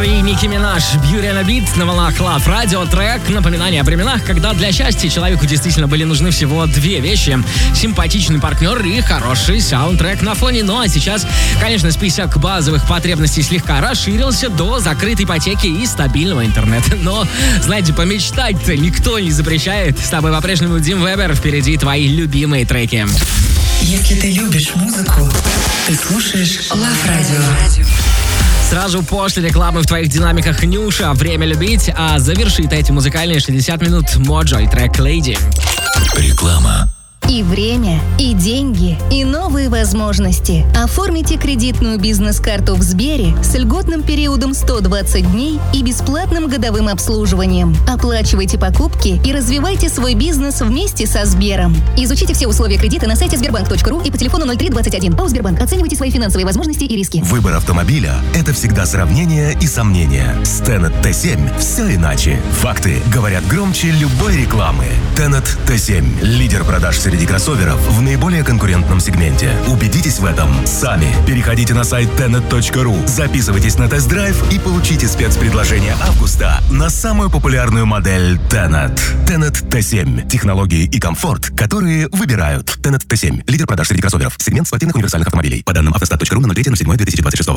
и Ники Минаж, Beauty and the Beat на волнах Love Radio, трек напоминание о временах, когда для счастья человеку действительно были нужны всего две вещи: симпатичный партнер и хороший саундтрек на фоне. Ну а сейчас, конечно, список базовых потребностей слегка расширился до закрытой ипотеки и стабильного интернета. Но, знаете, помечтать-то никто не запрещает. С тобой по-прежнему Дим Вебер, впереди твои любимые треки. Если ты любишь музыку, ты слушаешь Love Radio. Сразу после рекламы в твоих динамиках Нюша «Время любить», а завершит эти музыкальные 60 минут Моджо и трек «Lady». Реклама. И время, и деньги, и новые возможности. Оформите кредитную бизнес-карту в Сбере с льготным периодом 120 дней и бесплатным годовым обслуживанием. Оплачивайте покупки и развивайте свой бизнес вместе со Сбером. Изучите все условия кредита на сайте sberbank.ru и по телефону 0321. ПАО «Сбербанк». Оценивайте свои финансовые возможности и риски. Выбор автомобиля – это всегда сравнение и сомнения. С Tenet T7 все иначе. Факты говорят громче любой рекламы. Tenet T7 – лидер продаж среди кроссоверов в наиболее конкурентном сегменте. Убедитесь в этом сами. Переходите на сайт tenet.ru, записывайтесь на тест-драйв и получите спецпредложение августа на самую популярную модель Tenet. Tenet T7. Технологии и комфорт, которые выбирают. Tenet T7. Лидер продаж среди кроссоверов. Сегмент спортивных универсальных автомобилей. По данным автостат.ру на 03.07.2026.